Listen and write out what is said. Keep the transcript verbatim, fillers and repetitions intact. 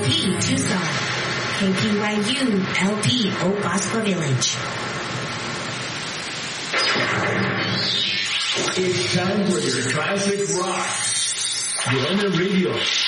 P, Tucson. K P Y U, L P, Old Gospel Village. It's time for your classic rock. You're on the radio.